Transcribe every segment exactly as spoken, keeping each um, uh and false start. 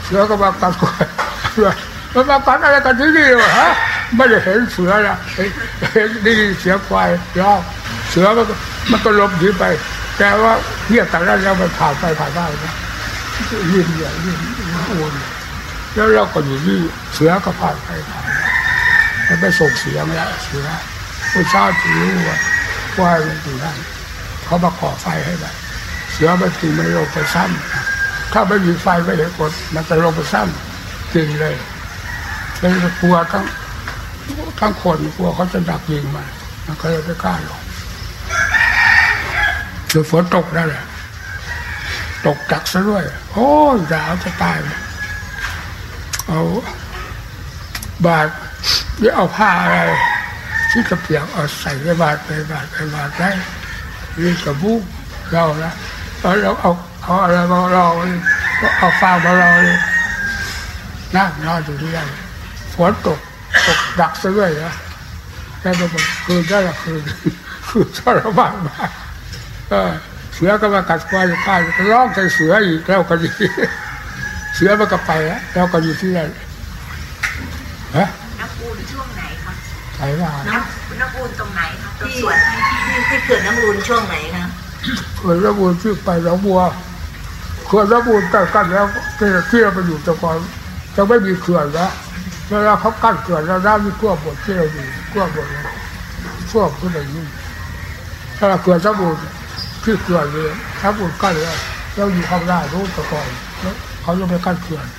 สือก็มากัดกล้วยมันมากัดอะไรกันที่นี่วะฮะไม่ได้เห็นเสือนะเห็นได้ยินเสียงควายร้องเสือมันมันก็หลบหนีไปแต่ว่าเรียกแต่ละแล้วมันผ่านไปผ่านได้นะยินอย่างยินอ้วนแล้วเราก็อยู่ที่เสือก็ผ่านไปผ่านแล้วไปส่งเสียงแล้วเสือผู้ชายที่รู้ว่าควายมันอยู่นั่นเขามาก่อไฟให้แบบเสือมันตีมันลงไปซ้ำถ้าไม่มีไฟไม่เห็นกดมันจะลงไปซ้ำจริงเลยเลยกลัวทั้งทั้งคนกลัวเขาจะดักยิงมันมันก็เลยไม่กล้าลงคือฝนตกนั่นแหละตกจักซะด้วยโอ้ยหนาวจะตายเลยเอาบาดหรือเอาผ้าอะไรที่กระเปียกเอาใส่ในบาดไปบาดไปบาดได้นี่กระบุกเรานะแล้วเราเอาเอาอะไรมาเราก็เอาฟางมาเราเลยนั่งนอนอยู่ที่นั่นฝนตกตกดักซะด้วยนะแค่บอกคืนได้ละคืนคือทรมานมากเสือก็มากัดควายอยู่ข้างก็ร้องใส่เสืออีกแล้วก็ดีเสือมันก็ไปแล้วเราก็อยู่ที่นั่นฮะน้ำอูนช่วงไหนครับไหนว่าน้ำน้ำอูนตรงไหนครับตรงส่วนที่ที่เกิดน้ำอูนช่วงไหนครับเกิดน้ำอูนที่ไปหนองบัวเขื่อนน้ำอูนตั้งกันแล้วที่ที่เราไปอยู่แต่ก่อนจะไม่มีเขื่อนนะเวลาเขากั้นเขื่อนแล้วน้ำมีท่วมหมดที่เราอยู่ท่วมหมดเลยท่วมขึ้นไปนี่ถ้าเขื่อนน้ำอูนที่เขื่อนเลยน้ำอูนกั้นแล้วเราอยู่ข้างหน้ารู้แต่ก่อนเขายังไม่กั้นเขื่อน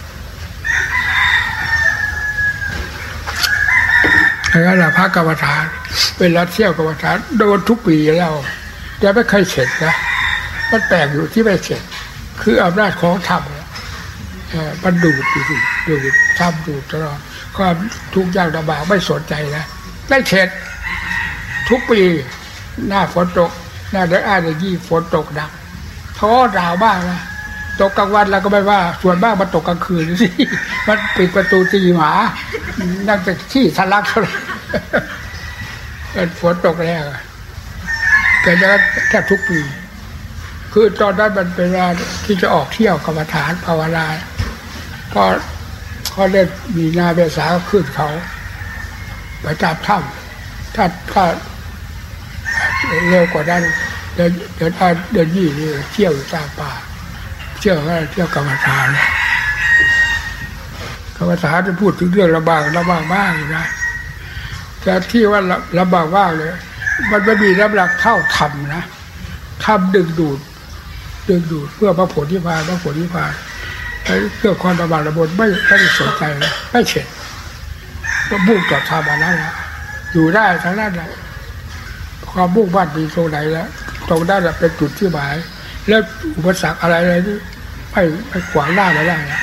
ไอ้นั่นแหละพระกรรมฐานเป็นรัฐเที่ยวกรรมฐานโดนทุกปีแล้วแต่ไม่เคยเสร็จนะมันแปลกอยู่ที่ไม่เสร็จคืออำนาจของธรรมมันดูดอยู่ดูดทำดูดตลอดความทุกข์ยากลำบากไม่สนใจนะได้เสร็จทุกปีหน้าฝนตกหน้าเดือนอ้ายเดือนยี่ฝนตกหนักท้อดาวบ้างนะตกกลางวันแล้วก็ไม่ว่าส่วนบ้างมันตกกลางคืนสิมันปิดประตูตีหมานั่งจากที่ทะลักเลยฝนตกแรกแต่จะแทบทุกปีคือตอนนั้นมันเป็นเวลาที่จะออกเที่ยวกรรมฐานภาวนาพอเขาเล่นมีนาเมษาขึ้นเขาไปจับถ้ำถ้าถ้าเร็วกว่านั้นเดินเดินเดินยี่นี่เที่ยวอยู่ตามป่าเที่ยวก็เที่ยวกรรมฐานกรรมฐานจะพูดถึงเรื่องลำบากลำบากมากเลยนะแต่ที่ว่าลำบากมากเลยมันไม่มีน้ำหนักเท่าธรรมนะธรรมดึงดูดดึงดูดเพื่อพระผลนิพพานพระผลนิพพานเพื่อความลำบากลำบนไม่ไม่สนใจนะไม่เฉดก็มุ่งต่อธรรมอันนั้นละอยู่ได้ทั้งนั้นแหละความมุ่งมั่นมีตรงไหนแล้วตรงนั้นเป็นจุดที่หมายแล้วอุปสรรคอะไรอะไรนี่ไม่ไม่ขวางหน้าไม่ได้นะ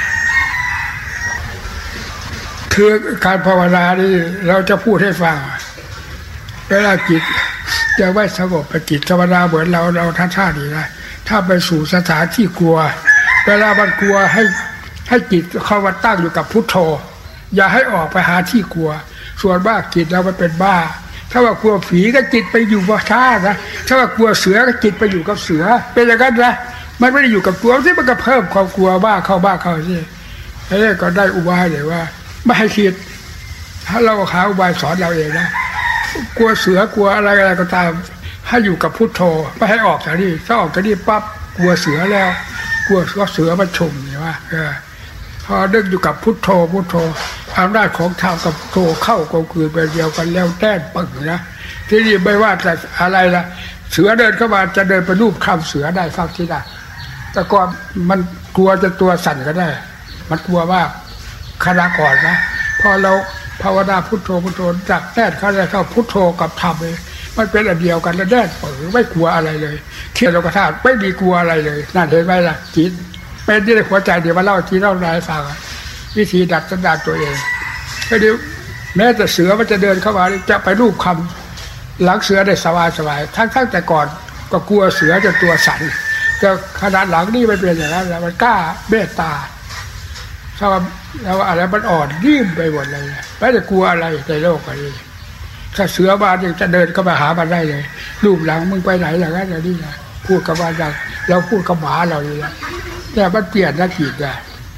คือการภาวนานี่เราจะพูดให้ฟังเวลาจิตจะไม่สงบไปจิตภาวนาเหมือนเราเราท่าท่าดีนะถ้าไปสู่สถานที่กลัวเวลามันกลัวให้ให้จิตเข้ามาตั้งอยู่กับพุทโธอย่าให้ออกไปหาที่กลัวส่วนมากจิตเรามันเป็นบ้าถ้าว่ากลัวผีก็จิตไปอยู่กับท่านะถ้าว่ากลัวเสือก็จิตไปอยู่กับเสือเป็นอย่างนั้นนะมันไม่ได้อยู่กับตัวที่มันก็เพิ่มความกลัวบ้าเข้าบ้าเข้าที่ไอ้นี่ก็ได้อุบายเลยว่าไม่ให้คิดถ้าเราหาอุบายสอนเราเองนะกลัวเสือกลัวอะไรอะไรก็ตามให้อยู่กับพุทโธไม่ให้ออกจากนี่ถ้าออกจากนี่ปั๊บกลัวเสือแล้วกลัวเสือมันชุมเนี่ยว่าเออพอเดินอยู่กับพุทโธพุทโธอำนาจของธรรมกับพุทโธเข้ากลมกลืนไปเดียวกันแล้วแต้นปึ่งนะที่นี่ไม่ว่าแต่อะไรละเสือเดินเข้ามาจะเดินไปรูปคำเสือได้ฟังที่ได้แต่ก่อนมันกลัวจะตัวสั่นก็ได้มันกลัวมากขณะก่อนนะพอเราภาวนาพุทโธพุทโธจับแต้นเข้าได้เข้าพุทโธกับธรรมเลยมันเป็นอันเดียวกันแล้วแน่นเปิดไม่กลัวอะไรเลยเทียนโลกธาตุไม่มีกลัวอะไรเลยนั่นเห็นไหมล่ะจิตเป็นที่ในหัวใจเดี๋ยวมาเล่าที่เล่าในฟังวิธีดัดสันดานตัวเองก็เดี๋ยวแม้แต่เสือมันจะเดินเข้ามาจะไปรูปคำหลังเสือได้สบายสบายทั้งทั้งแต่ก่อนก็กลัวเสือจนตัวสั่นแต่ขนาดหลังนี่ไม่เป็นอย่างนั้นแล้วมันกล้าเมตตาถ้าว่าแล้วอะไรมันอ่อนยิ้มไปหมดเลยไม่ได้กลัวอะไรในโลกนี้ถ้าเสือมาเนี่ยจะเดินเข้ามาหามันได้เลยรูปหลังมึงไปไหนอย่างนั้นอย่างนี้นะพูดกับมันอย่างเราพูดกับหมาเราเลยนะแต่มันเปลี่ยนหน้าจิตได้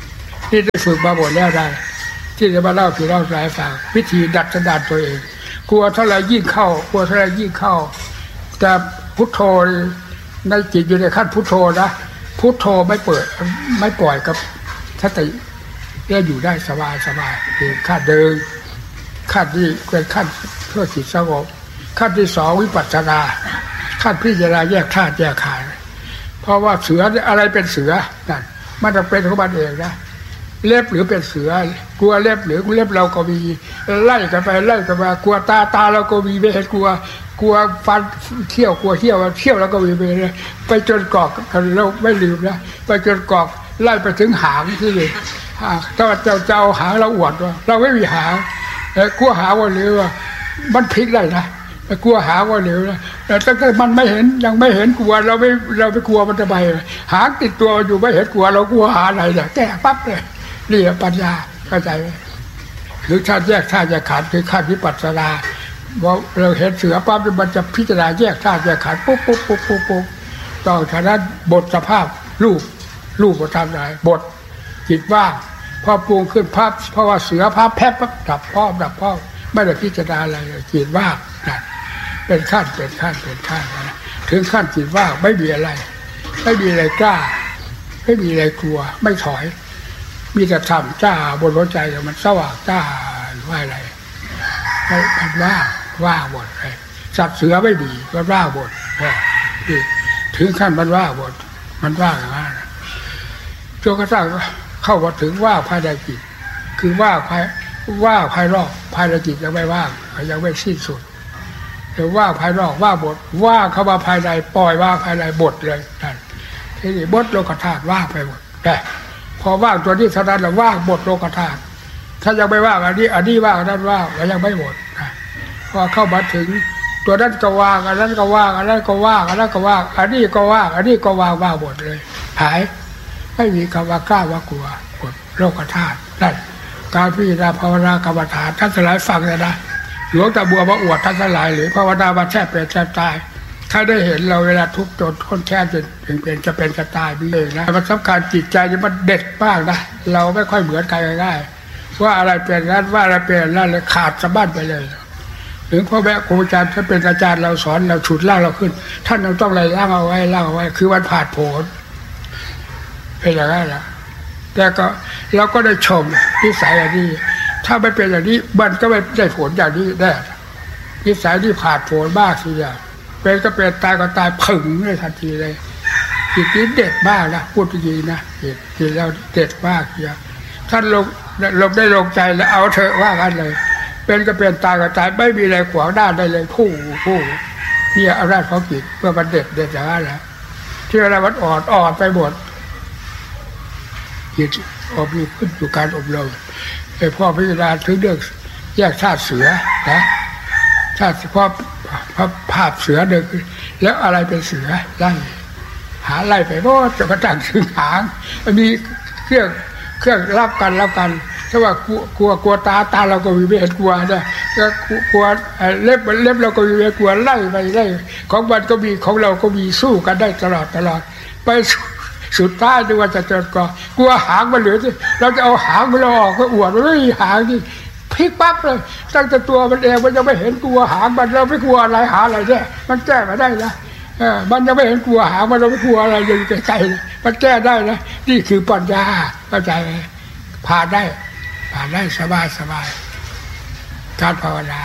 นี่ได้ฝึกมาหมดแล้วได้ที่จะมาเล่าพี่เล่าหลายฟังวิธีดัดสันดานตัวเองกลัวเท่าไรยิ่งเข้ากลัวเท่าไรยิ่งเข้าแต่พุทโธในจิตอยู่ในขั้นพุทโธนะพุทโธไม่เปิดไม่ปล่อยกับสติแล้วอยู่ได้สบายสบายคือขั้นเดินขั้นที่เป็นขั้นเพื่อจิตสงบขั้นที่สองวิปัสสนาขั้นพิจารณาแยกธาตุแยกขันธ์เพราะว่าเสืออะไรเป็นเสือนั่นมันจะเป็นของมันเองนะเล็บหรือเป็นเสือกลัวเล็บหรือเล็บเราก็มีไล่กันไปไล่กันมากลัวตาตาเราก็มีไม่เห็นกลัวกลัวฟันเขี้ยวกลัวเขี้ยวเขี้ยวแล้วก็มีไปเลยไปจนกอกเราไม่ลืมนะไปจนกอกไล่ไปถึงหางที่เลยถ้าเจ้าเจ้าหางเราอวดว่าเราไม่มีหางกลัวหาว่าหรือว่ามันพลิกได้นะกลัวหาว่าเหลวนะแต่ตั้งแต่มันไม่เห็นยังไม่เห็นกลัวเราไม่เราไปกลัวมันจะไปหางติดตัวอยู่ไม่เห็นกลัวเรากลัวหาอะไรเนี่ยแก้ปั๊บเลยนี่ปัญญาเข้าใจไหมหรือชาติแยกชาติแยกขันธ์คือขั้นวิปัสสนาว่าเราเห็นเสือปั๊บมันจะพิจารณาแยกชาติแยกขันธ์ปุ๊บปุ๊บปุ๊บปุ๊บปุ๊บต่อจากนั้นบทสภาพรูปรูปก็ทำได้บทจิตว่างพอปรุงขึ้นภาพเพราะว่าเสือภาพแพบปั๊บดับพ่อดับพ่อไม่ได้พิจารณาอะไรจิตว่างนั่นเป็นขั้นเป็นขั้นเป็นขั้นนะถึงขั้นจิตว่างไม่มีอะไรไม่มีอะไรกล้าไม่มีอะไรกลัวไม่ถอยมีแต่ทำจ้าบนหัวใจมันสว่างจ้าว่าอะไรมันว่างว่างหมดเลยสัตว์เสือไม่มีมันว่างหมดถึงขั้นมันว่างหมดมันว่างอย่างนั้นจนกระทั่งเข้ามาถึงว่างภายในจิตคือว่างภายว่างภายนอกภายในจิตยังไม่ว่างยังไม่สิ้นสุดแต่ว่างภายนอกว่างหมดว่างเข้ามาภายในปล่อยว่างภายในหมดเลยนั่นทีนี้บดโลกธาตุว่างไปหมดแต่พอว่างตัวนี้เท่านั้นแหละว่างหมดโลกธาตุถ้ายังไม่ว่างอันนี้อันนี้ว่างอันนั้นว่างแล้วยังไม่หมดพอเข้ามาถึงตัวนั้นก็ว่างอันนั้นก็ว่างอันนั้นก็ว่างอันนั้นก็ว่างอันนี้ก็ว่างอันนี้ก็ว่างว่างหมดเลยหายไม่มีคำว่ากล้าว่ากลัวหมดโลกธาตุนั่นการพิจารณาภาวนากรรมฐานท่านสลายฟังเลยนะหลวงตาบัวมาอวดท่านสลายหรือภาวนามาแช่เป็นแช่ตายถ้าได้เห็นเราเวลาทุกข์จนคนแค่จนถึงเป็นจะเป็นจะตายไปเลยนะมันสำคัญจิตใจมันเด็ดมากนะเราไม่ค่อยเหมือนใครง่ายๆว่าอะไรเป็นนั้นว่าอะไรเป็นนั่นเลยขาดสะบั้นไปเลยถึงพ่อแม่ครูอาจารย์ท่านเป็นอาจารย์เราสอนเราฉุดล่างเราขึ้นท่านเราต้องอะไรล่างเอาไว้ล่างเอาไว้คือวันผ่านผลเป็นอย่างนั้นแหละแต่ก็เราก็ได้ชมนิสัยอย่างนี้ถ้าไม่เป็นอย่างนี้มันก็ไม่ได้ผลอย่างนี้แน่นิสัยที่ผ่านผลมากทีเดียวเป็นก็เป็นตายก็ตายผึ่งเลยทันทีเลยจิตนี้เด็ดมากนะพูดจริงๆนะจิตจิตเราเด็ดมากทีเดียวท่านลงลงได้ลงใจแล้วเอาเถอะว่ากันเลยเป็นก็เป็นตายก็ตายไม่มีอะไรขวางหน้าได้เลยผู้ผู้นี่อำนาจของจิตเมื่อมันเด็ดเด็ดอย่างนั้นแหละที่อะไรมันอ่อนอ่อนไปหมดจิตอบรมขึ้นอยู่การอบรมไอ้พ่อพิจารณาถึงเรื่องแยกธาตุเสือนะธาตุพ่อภาพเสือเดินแล้วอะไรเป็นเสือไล่หาไล่ไปโอ้จะกระทั่งถึงหางมันมีเครื่องเครื่องรับกันรับกันถ้าว่ากลัวกลัวกลัวตาตาเราก็มีเวทกลัวเนี่ยก็กลัวเล็บเล็บเราก็มีเวทกลัวไล่ไปไล่ของมันก็มีของเราก็มีสู้กันได้ตลอดตลอดไปสุดท้ายดูว่าจะเจอก็กลัวหางมันเหลือที่เราจะเอาหางมันออกก็อวดมันไม่มีหางที่พลิกปั๊บเลยตั้งแต่ตัวมันเองมันยังไม่เห็นกลัวหางมันเราไม่กลัวอะไรหาอะไรเนี่ยมันแก้มาได้นะเออมันยังไม่เห็นกลัวหางมันเราไม่กลัวอะไรอยู่ใกล้ๆนะมันแก้ได้นะนี่คือปัญญาเข้าใจไหมผ่านได้ผ่านได้สบายสบายการภาวนา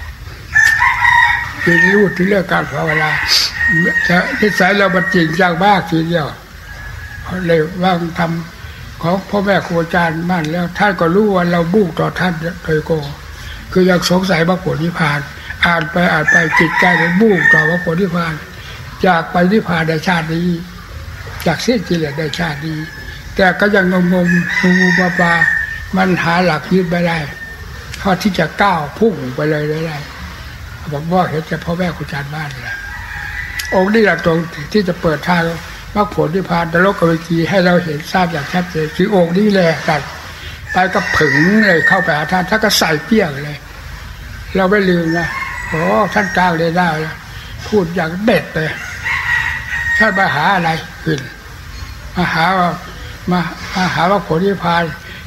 เป็นรู้ที่เรื่องการภาวนาจะนิสัยเรามันจริงจังมากทีเดียวเลยว่างทำของพ่อแม่ครูอาจารย์มั่นแล้วท่านก็รู้ว่าเราบุกต่อท่านโดยโกคือยังสงสัยมรรคผลนิพพานอ่านไปอ่านไปจิตใจมันบุกต่อมรรคผลนิพพานอยากไปนิพพานในชาตินี้อยากสิ้นกิเลสในชาตินี้แต่ก็ยังงงงงูงูปลาปลามันหาหลักยึดไม่ได้พอที่จะก้าวพุ่งไปเลยได้ผมว่าเห็นจะพ่อแม่ครูอาจารย์บ้านเลยองค์นี้แหละตรงที่จะเปิดทางมรรคผลนิพพานนรกกับวิธีให้เราเห็นทราบอย่างชัดเจนคือองค์นี้แหละกันไปก็ผึ่งเลยเข้าไปหาท่านท่านก็ใส่เปี้ยงเลยเราไม่ลืมนะโอ้ท่านกลางเลยได้พูดอย่างเด็ดเลยท่านมาหาอะไรขึ้นมาหาว่ามามาหาว่าผลนิพพาน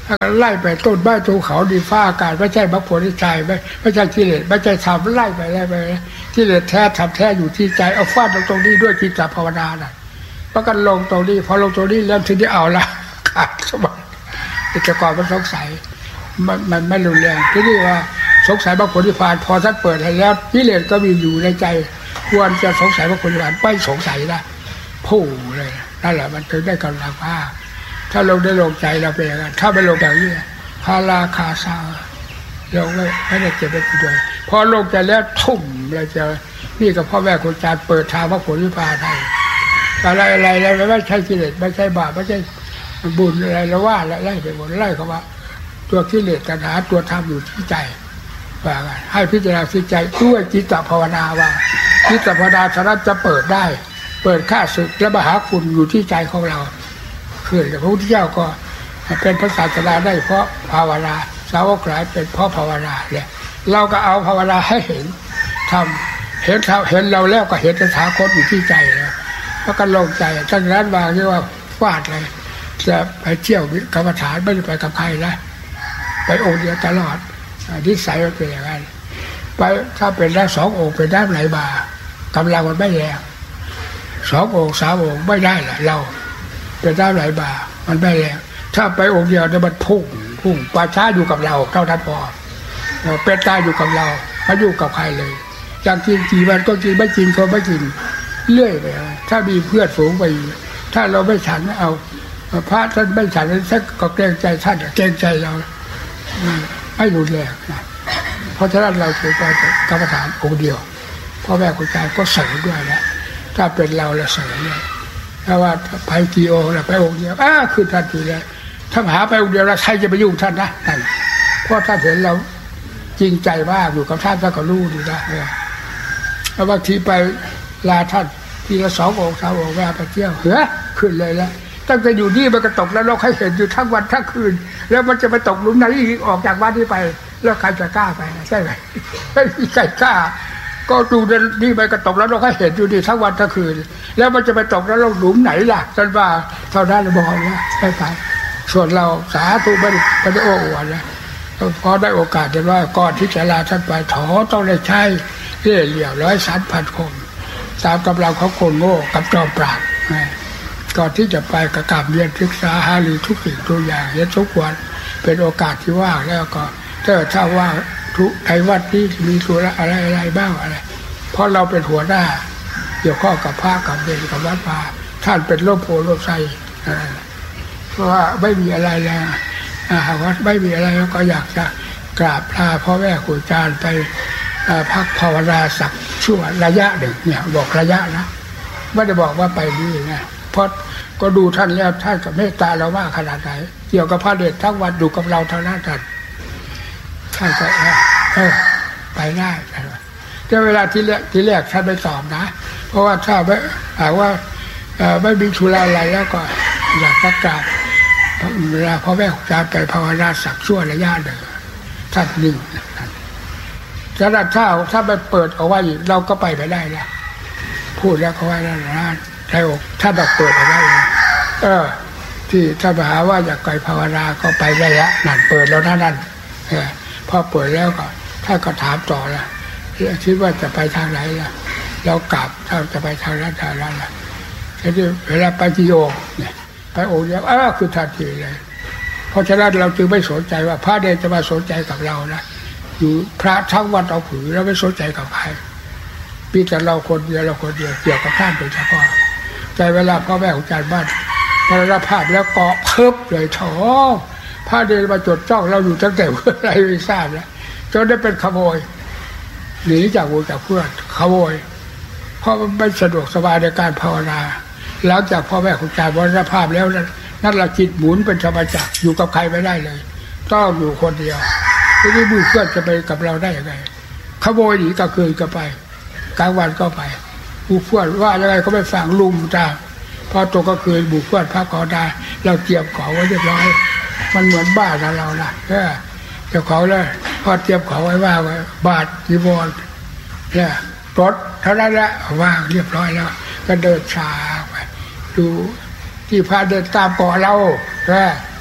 ไล่ไปต้นไม้ภูเขาดินฟ้าอากาศไม่ใช่มรรคผลนิพพานไม่ไม่ใช่กิเลสไม่ใช่ธรรมไล่ไปไล่ไปกิเลสแท้ธรรมแท้อยู่ที่ใจเอาฟาดลงตรงนี้ด้วยจิตตภาวนาน่ะแล้วก็ลงตรงนี้พอลงตรงนี้แล้วทีนี้เอาละขาดสมบัติแต่ก่อนมันสงสัยมันมันไม่รุนแรงที่นี่ว่าสงสัยมรรคผลนิพพานพอท่านเปิดให้แล้วกิเลสก็มีอยู่ในใจควรจะสงสัยมรรคผลนิพพานไม่สงสัยนะผู้เลยนั่นแหละมันถึงได้กำลังภาคถ้าลงได้ลงใจเราเป็นอย่างนั้นถ้าไม่ลงอย่างนี้พาราคาซาลงไม่ไม่ได้เก็บไว้ด้วยพอลงใจแล้วทุ่มเลยจะนี่กับพ่อแม่ครูอาจารย์เปิดทางพระผลวิพาให้อะไรอะไรอะไรไม่ใช่กิเลสไม่ใช่บาปไม่ใช่บุญอะไรแล้วว่าไล่ไปหมดไล่เขาว่าตัวกิเลสตัณหาตัวธรรมอยู่ที่ใจว่าให้พิจารณาที่ใจด้วยจิตตภาวนาว่าจิตตภาวนาฉะนั้นจะเปิดได้เปิดข้าศึกและมหาคุณอยู่ที่ใจของเราคือพระพุทธเจ้าก็เป็นพระศาสดาได้เพราะภาวนาสาวกหลายเป็นเพราะภาวนาเนี่ยเราก็เอาภาวนาให้เห็นทำเห็นเห็นเราแล้วก็เห็นสถาคตอยู่ที่ใจแล้วแล้วก็ลงใจทั้งนั้นมาเรียกว่าฟาดเลยจะไปเที่ยวกรรมฐานไม่ได้ไปกับใครนะไปองค์เดียวตลอดนิสัยมันเป็นอย่างนั้นไปถ้าเป็นได้สององค์เป็นได้ไหลบ่ากำลังมันไม่แรงสององค์สามองค์ไม่ได้แหละเราเป็นได้ไหลบ่ามันไม่แรงถ้าไปองค์เดียวเนี่ยมันพุ่งพุ่งป่าช้าอยู่กับเราเท่านั้นพอเป็นตายอยู่กับเราไม่อยู่กับใครเลยจากกินกี่วันก็กินไม่กินก็ไม่กินเรื่อยไปถ้ามีเพื่อนฝูงไปถ้าเราไม่ฉันเอาพระท่านไม่ฉันท่านก็เกรงใจท่านเกรงใจเราไม่รุนแรงนะเพราะฉะนั้นเราถือว่ากรรมฐานองค์เดียวพ่อแม่ครูอาจารย์ก็เสริมด้วยนะถ้าเป็นเราเราเสริมเลยถ้าว่าไปกี่องค์ไปองค์เดียวอ้าคือท่านทีเลยถ้าหาไปองค์เดียวแล้วใครจะไปยุ่งท่านนะท่านเพราะท่านเห็นเราจริงใจมากอยู่กับท่านท่านก็รู้ดีนะแล้วบางทีไปลาท่านทีละสององค์สามองค์แวะไปเที่ยวเฮ้ยขึ้นเลยแล้วตั้งแต่อยู่นี่มันก็ตกแล้วเราใครเห็นอยู่ทั้งวันทั้งคืนแล้วมันจะไปตกหลุมไหนอีกออกจากบ้านนี้ไปแล้วใครจะกล้าไปใช่ไหมไม่มีใครกล้าก็ดูนี่ไปก็ตกแล้วเราใครเห็นอยู่ดีทั้งวันทั้งคืนแล้วมันจะไปตกแล้วเราหลุมไหนล่ะท่านว่าเท่านั้นเราบอกนะไปไปส่วนเราสาธุไม่ได้ไม่ได้โอ้อวดนะพอได้โอกาสจะว่าก่อนที่จะลาท่านไปถอต้องได้ใช้เรี่ยเหลี่ยวร้อยสันพันคนตามกำลังของคนโง่กับจอมปราบก่อนที่จะไปกระกาบเรียนศึกษาหารือทุกสิ่งทุกอย่างเห็นทุกวันเป็นโอกาสที่ว่างแล้วก็ถ้าถ้าว่าทุกไอ้วัดนี้มีธุระอะไรอะไรบ้างอะไรเพราะเราเป็นหัวหน้าเกี่ยวข้องกับพระกับเวรกับวัดป่าท่านเป็นโลกโพโลกไซเพราะว่าไม่มีอะไรแล้วหากว่าไม่มีอะไรแล้วก็อยากจะกราบลาพ่อแม่ครูอาจารย์ไปพักภาวนาสักช่วงระยะหนึ่งเนี่ยบอกระยะนะไม่ได้บอกว่าไปนี่นะเพราะก็ดูท่านแล้วท่านกับเมตตาเรามากขนาดไหนเกี่ยวกับพระเดชทั้งวันอยู่กับเราเท่านั้นท่านท่านก็เออไปได้แต่เวลาที่แรกที่แรกท่านไม่ตอบนะเพราะว่าถ้าไม่หากว่าไม่มีธุระอะไรแล้วก็อยากจะกราบเวลาพ่อแม่ครูอาจารย์ไปภาวนาสักช่วงระยะหนึ่งท่านนิ่งฉะนั้นถ้าถ้าไปเปิดเอาไว้เราก็ไปไม่ได้แล้วพูดแล้วเขาว่านั่นนะใช่อกถ้าแบบเปิดเอาไว้เออที่ถ้าไปหาว่าอยากไปภาวนาก็ไปได้แล้วนั่นเปิดแล้วนั่นนั่นเออพอเปิดแล้วก็ถ้าก็ถามต่อละคิดว่าจะไปทางไหนล่ะเรากลับถ้าจะไปทางนั้นทางนั้นล่ะทีนี้เวลาไปที่โยมเนี่ยไปองค์เดียวอ้าคือทันทีเลยเพราะฉะนั้นเราจึงไม่สนใจว่าพระเดชจะมาสนใจกับเรานะอยู่พระทั้งวันเอาผือเราไม่สนใจกับใครพี่แต่เราคนเดียวเราคนเดียวเกี่ยวกับท่านโดยเฉพาะใจเวลาพ่อแม่ของอาจารย์บ้านพอรับภาพแล้วเกาะเพิบเลยท้อพระเดชมาจดจ้องเราอยู่ตั้งแต่เมื่อไรไม่ทราบแล้วจนได้เป็นขโมยหนีจากวงจากเพื่อนขโมยเพราะมันไม่สะดวกสบายในการภาวนาหลังจากพ่อแม่ของอาจารย์มรณภาพแล้วนั่นละจิตหมุนเป็นธรรมจักรอยู่กับใครไม่ได้เลยต้องอยู่คนเดียวทีนี้มือเพื่อนจะไปกับเราได้ยังไงขโมยหนีกลางคืนก็ไปกลางวันก็ไปบุกเพื่อนว่ายังไงก็ไม่ฟังลุมจ้าพอตกก็คืนบุกเพื่อนพักก่อนได้เราเตรียมของไว้เรียบร้อยมันเหมือนบ้านเรานะเออเจ้าของเลยพอเตรียมของไว้ว่าไว้บาทจีวรเนี่ยรถเท่านั้นแหละว่างเรียบร้อยแล้วก็เดินช้าไปดูที่พาเดินตามก่อเราเออฉ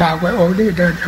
จากไปองค์นี้เดิน